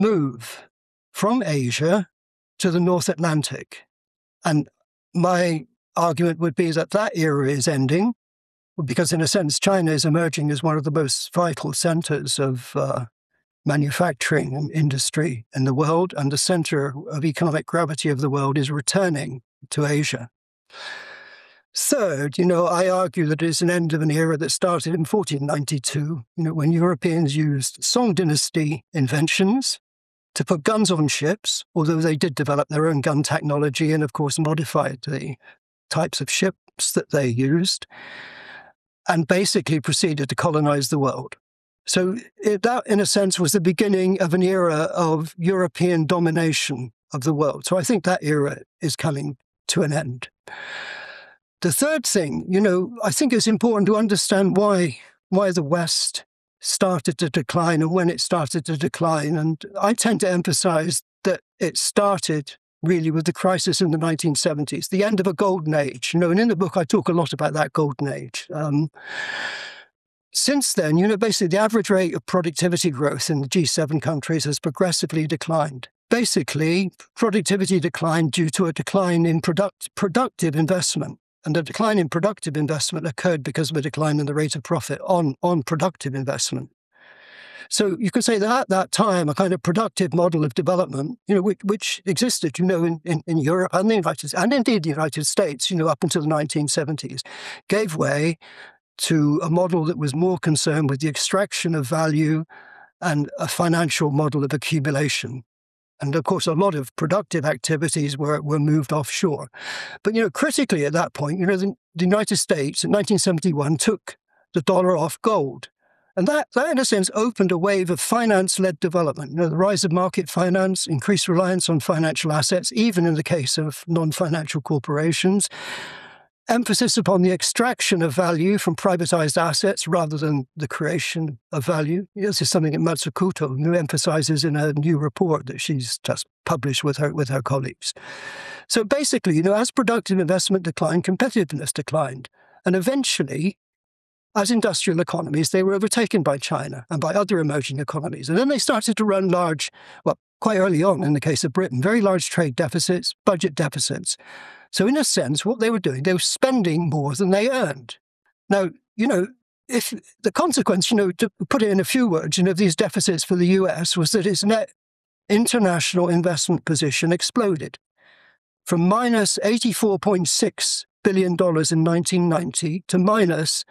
move from Asia to the North Atlantic. And my argument would be that that era is ending, because in a sense, China is emerging as one of the most vital centers of manufacturing and industry in the world, and the center of economic gravity of the world is returning to Asia. Third, I argue that it is an end of an era that started in 1492, when Europeans used Song dynasty inventions to put guns on ships, although they did develop their own gun technology and, of course, modified the types of ships that they used, and basically proceeded to colonize the world. So that, in a sense, was the beginning of an era of European domination of the world. So I think that era is coming to an end. The third thing, I think it's important to understand why the West started to decline and when it started to decline. And I tend to emphasize that it started really with the crisis in the 1970s, the end of a golden age. And in the book, I talk a lot about that golden age. Since then, basically the average rate of productivity growth in the G7 countries has progressively declined. Basically, productivity declined due to a decline in productive investment. And the decline in productive investment occurred because of a decline in the rate of profit on productive investment. So you could say that at that time, a kind of productive model of development, which existed, in Europe and indeed the United States, up until the 1970s, gave way to a model that was more concerned with the extraction of value and a financial model of accumulation. And of course, a lot of productive activities were moved offshore. But, critically at that point, the United States in 1971 took the dollar off gold. And that, in a sense, opened a wave of finance-led development. The rise of market finance, increased reliance on financial assets, even in the case of non-financial corporations, emphasis upon the extraction of value from privatized assets rather than the creation of value. This is something that Matsukoto emphasizes in a new report that she's just published with her colleagues. So basically, as productive investment declined, competitiveness declined. And eventually, as industrial economies, they were overtaken by China and by other emerging economies. And then they started to run quite early on in the case of Britain, very large trade deficits, budget deficits. So in a sense, what they were doing, they were spending more than they earned. Now, if the consequence, to put it in a few words, of these deficits for the US was that its net international investment position exploded from minus $84.6 billion in 1990 to minus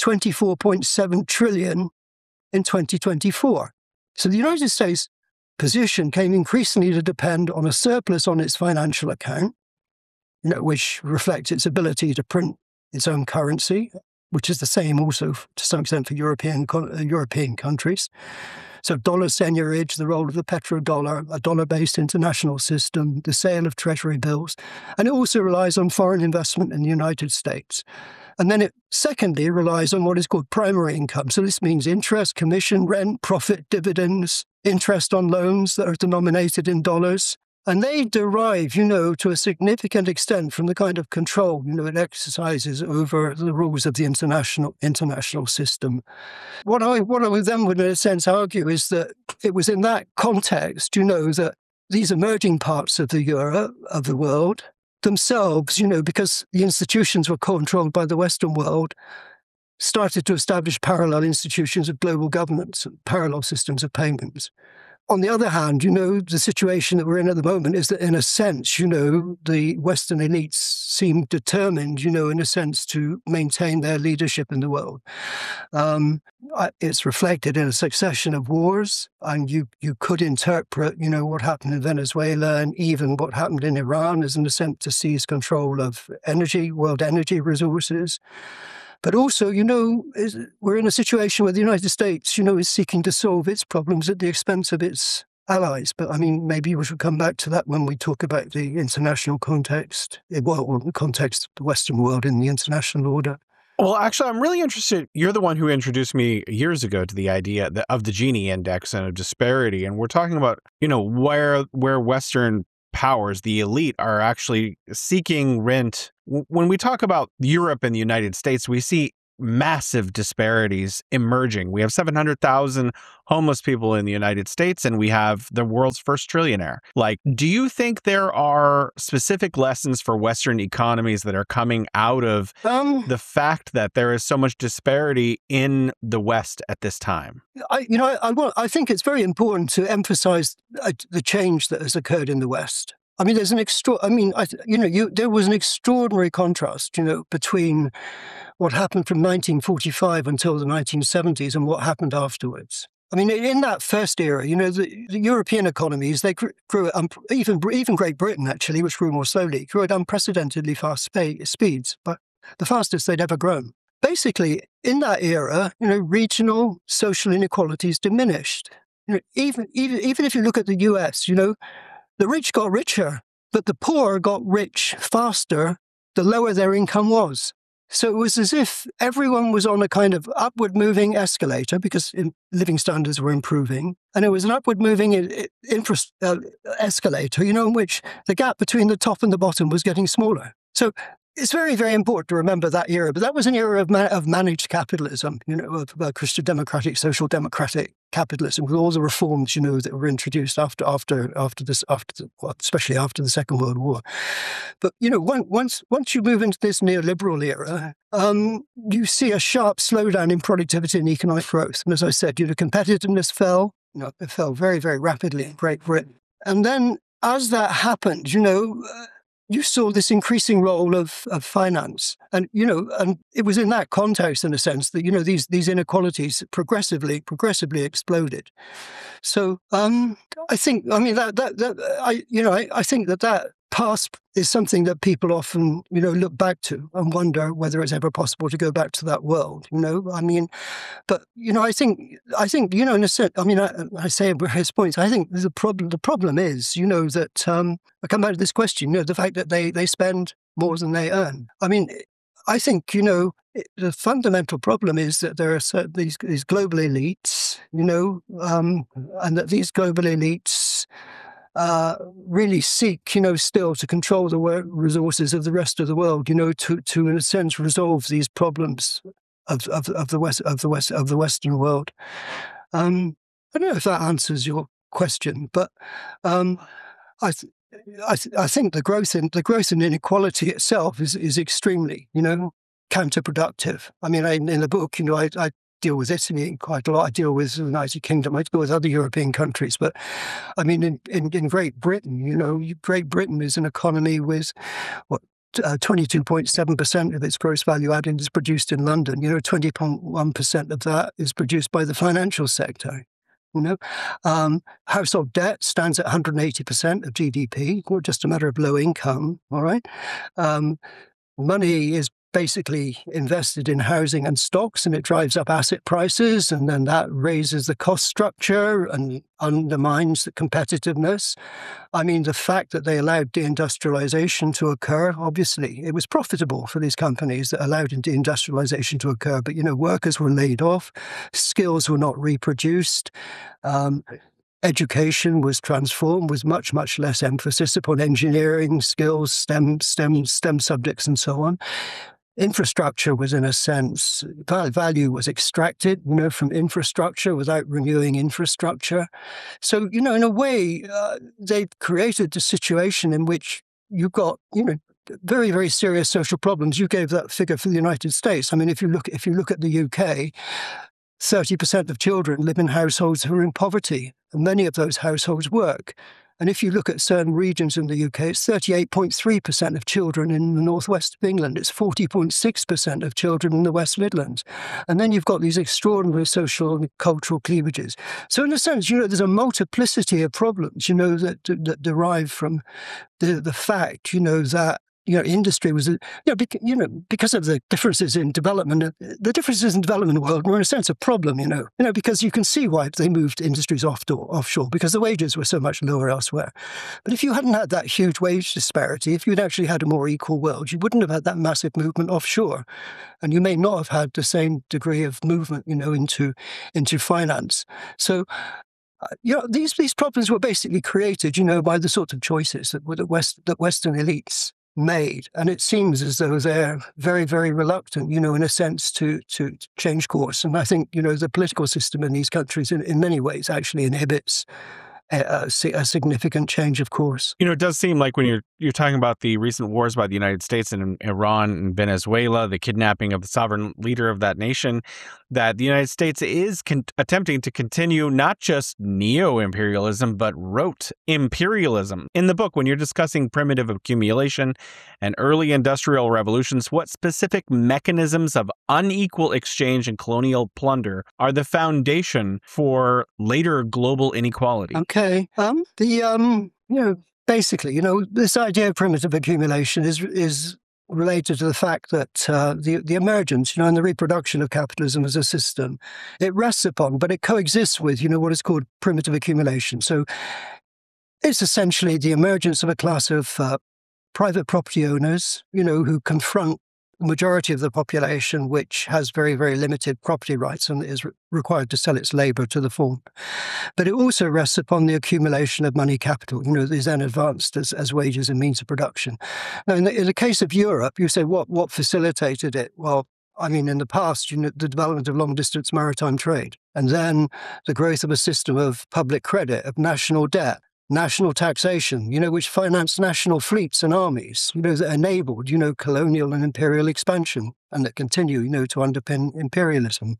$24.7 trillion in 2024. So the United States position came increasingly to depend on a surplus on its financial account, which reflects its ability to print its own currency, which is the same also to some extent for European countries. So dollar seigniorage, the role of the petrodollar, a dollar-based international system, the sale of treasury bills, and it also relies on foreign investment in the United States. And then it, secondly, relies on what is called primary income. So this means interest, commission, rent, profit, dividends, interest on loans that are denominated in dollars. And they derive, to a significant extent from the kind of control, it exercises over the rules of the international system. What I then would, in a sense, argue is that it was in that context, that these emerging parts of the world themselves, because the institutions were controlled by the Western world, started to establish parallel institutions of global governance and parallel systems of payments. On the other hand, the situation that we're in at the moment is that, in a sense, the Western elites seem determined, in a sense, to maintain their leadership in the world. It's reflected in a succession of wars, and you could interpret, what happened in Venezuela and even what happened in Iran as an attempt to seize control of world energy resources. But also, we're in a situation where the United States, is seeking to solve its problems at the expense of its allies. But maybe we should come back to that when we talk about the international context, the context of the Western world in the international order. Well, actually, I'm really interested. You're the one who introduced me years ago to the idea of the Gini index and of disparity. And we're talking about, where Western powers, the elite, are actually seeking rent. When we talk about Europe and the United States, we see massive disparities emerging. We have 700,000 homeless people in the United States, and we have the world's first trillionaire. Like, do you think there are specific lessons for Western economies that are coming out of the fact that there is so much disparity in the West at this time? I think it's very important to emphasize the change that has occurred in the West. I mean, there was an extraordinary contrast, between what happened from 1945 until the 1970s and what happened afterwards. I mean, in that first era, the European economies, they grew at, even Great Britain, actually, which grew more slowly, grew at unprecedentedly fast speeds, but the fastest they'd ever grown. Basically, in that era, regional social inequalities diminished. Even if you look at the US, the rich got richer, but the poor got rich faster the lower their income was. So it was as if everyone was on a kind of upward moving escalator because living standards were improving. And it was an upward moving escalator, in which the gap between the top and the bottom was getting smaller. So it's very, very important to remember that era. But that was an era of managed capitalism, of Christian democratic, social democratic capitalism, with all the reforms, that were introduced especially after the Second World War. But once you move into this neoliberal era, you see a sharp slowdown in productivity and economic growth. And as I said, competitiveness fell. It fell very, very rapidly in Great Britain. And then, as that happened, you saw this increasing role of finance. And, and it was in that context, in a sense, that, these inequalities progressively exploded. So I think, I think that past is something that people often, look back to and wonder whether it's ever possible to go back to that world, But, I think, in a sense, I say at various points, I think the problem is, that I come back to this question, the fact that they spend more than they earn. I think, the fundamental problem is that there are these global elites, and that these global elites really seek, still to control the resources of the rest of the world, to in a sense resolve these problems of the Western world. I don't know if that answers your question, but I think the growth in inequality itself is extremely, counterproductive. In the book, I deal with Italy quite a lot. I deal with the United Kingdom. I deal with other European countries. But in Great Britain, Great Britain is an economy with 22.7% of its gross value added is produced in London. 20.1% of that is produced by the financial sector. Household debt stands at 180% of GDP, or just a matter of low income. All right. Money is basically invested in housing and stocks, and it drives up asset prices, and then that raises the cost structure and undermines the competitiveness. The fact that they allowed deindustrialization to occur, obviously, it was profitable for these companies that allowed deindustrialization to occur, but, workers were laid off, skills were not reproduced, education was transformed with much, much less emphasis upon engineering skills, STEM subjects, and so on. Infrastructure was, in a sense, value was extracted, from infrastructure without renewing infrastructure. So, in a way, they've created a situation in which you've got, very, very serious social problems. You gave that figure for the United States. If you look at the UK, 30% of children live in households who are in poverty, and many of those households work. And if you look at certain regions in the UK, it's 38.3% of children in the northwest of England. It's 40.6% of children in the West Midlands. And then you've got these extraordinary social and cultural cleavages. So in a sense, there's a multiplicity of problems, that derive from the fact, that industry was, because of the differences in development, the differences in development in the world were in a sense a problem, because you can see why they moved industries offshore, because the wages were so much lower elsewhere. But if you hadn't had that huge wage disparity, if you'd actually had a more equal world, you wouldn't have had that massive movement offshore. And you may not have had the same degree of movement, into finance. So, these problems were basically created, by the sorts of choices that Western elites made. And it seems as though they're very, very reluctant, in a sense, to change course. And I think, the political system in these countries in many ways actually inhibits a significant change of course. It does seem like when you're talking about the recent wars by the United States and Iran and Venezuela, the kidnapping of the sovereign leader of that nation, that the United States is attempting to continue not just neo-imperialism, but rote imperialism. In the book, when you're discussing primitive accumulation and early industrial revolutions, what specific mechanisms of unequal exchange and colonial plunder are the foundation for later global inequality? Okay. Basically, this idea of primitive accumulation is related to the fact that the emergence, and the reproduction of capitalism as a system, it rests upon, but it coexists with, what is called primitive accumulation. So it's essentially the emergence of a class of private property owners, who confront the majority of the population, which has very, very limited property rights and is required to sell its labor to the form. But it also rests upon the accumulation of money capital, that is then advanced as wages and means of production. Now, in the case of Europe, you say, what facilitated it? Well, in the past, the development of long-distance maritime trade, and then the growth of a system of public credit, of national debt, national taxation, which financed national fleets and armies, that enabled, colonial and imperial expansion, and that continue, to underpin imperialism.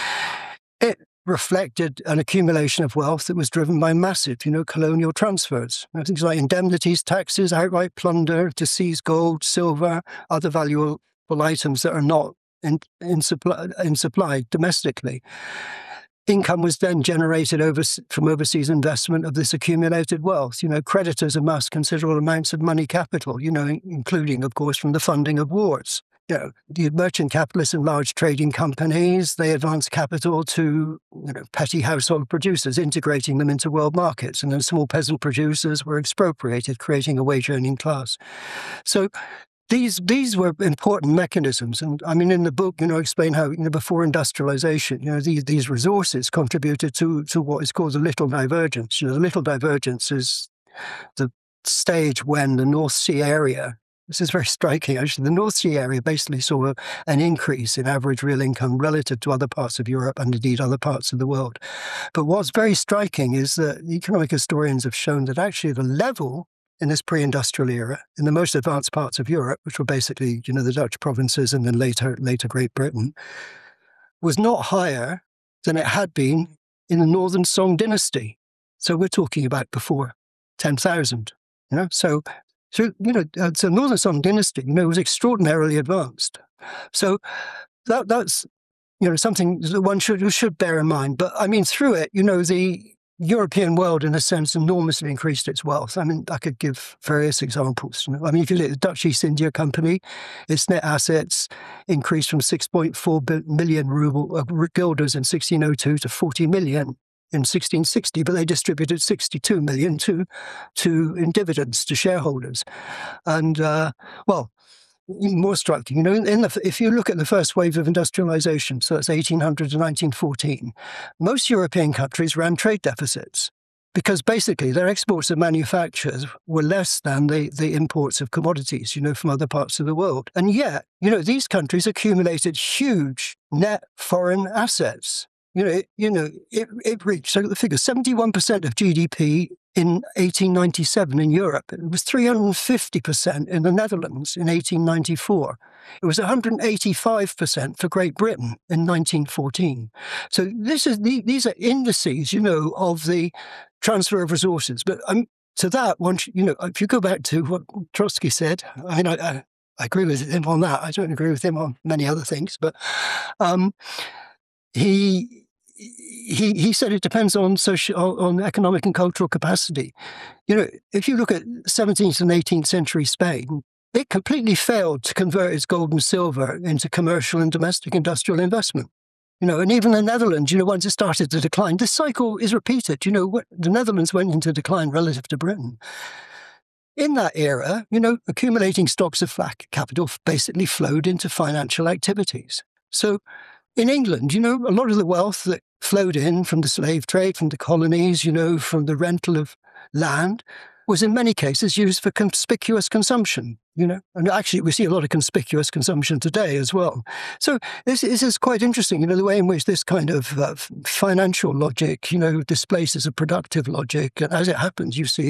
It reflected an accumulation of wealth that was driven by massive, colonial transfers. Things like indemnities, taxes, outright plunder to seize gold, silver, other valuable items that are not in supply domestically. Income was then generated from overseas investment of this accumulated wealth. Creditors amassed considerable amounts of money capital, including, of course, from the funding of wars. The merchant capitalists and large trading companies, they advanced capital to petty household producers, integrating them into world markets. And then small peasant producers were expropriated, creating a wage-earning class. So these were important mechanisms. And in the book, I explain how, before industrialization, these resources contributed to what is called the Little Divergence. The Little Divergence is the stage when the North Sea area, this is very striking actually, the North Sea area basically saw an increase in average real income relative to other parts of Europe and indeed other parts of the world. But what's very striking is that economic historians have shown that actually the level in this pre-industrial era, in the most advanced parts of Europe, which were basically, the Dutch provinces and then later Great Britain, was not higher than it had been in the Northern Song dynasty. So we're talking about before 10,000, So Northern Song dynasty, was extraordinarily advanced. So that's, something that one should bear in mind. But through it, the European world, in a sense, enormously increased its wealth. I could give various examples. If you look at the Dutch East India Company, its net assets increased from 6.4 million guilders in 1602 to 40 million in 1660, but they distributed 62 million in dividends to shareholders. And, even more striking, if you look at the first wave of industrialization, so that's 1800 to 1914, most European countries ran trade deficits because basically their exports of manufactures were less than the imports of commodities, from other parts of the world. And yet, these countries accumulated huge net foreign assets. It reached, so the figure, 71% of GDP in 1897 in Europe. It was 350% in the Netherlands in 1894. It was 185% for Great Britain in 1914. So these are indices, of the transfer of resources. But to that, if you go back to what Trotsky said, I agree with him on that. I don't agree with him on many other things, but he said it depends on economic and cultural capacity. If you look at 17th and 18th century Spain, it completely failed to convert its gold and silver into commercial and domestic industrial investment. And even the Netherlands, once it started to decline, this cycle is repeated. The Netherlands went into decline relative to Britain. In that era, accumulating stocks of flat capital basically flowed into financial activities. So in England, a lot of the wealth that flowed in from the slave trade, from the colonies, from the rental of land, was in many cases used for conspicuous consumption, and actually we see a lot of conspicuous consumption today as well. So this is quite interesting, the way in which this kind of financial logic, displaces a productive logic. And as it happens, you see